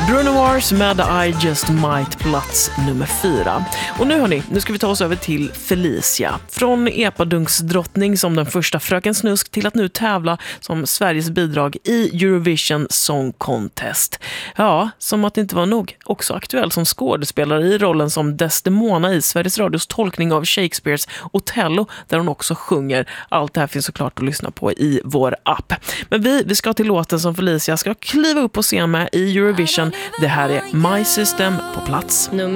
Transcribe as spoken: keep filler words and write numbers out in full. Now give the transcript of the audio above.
Bruno Mars med I Just Might, plats nummer fyra. Och nu hörni, nu ska vi ta oss över till Felicia. Från epadunksdrottning som den första Fröken Snusk till att nu tävla som Sveriges bidrag i Eurovision Song Contest. Ja, som att det inte var nog. Också aktuell som skådespelare i rollen som Desdemona i Sveriges Radios tolkning av Shakespeares Othello, där hon också sjunger. Allt det här finns såklart att lyssna på i vår app. Men vi, vi ska till låten som Felicia ska kliva upp och se med i Eurovision. Det här är My System på plats nummer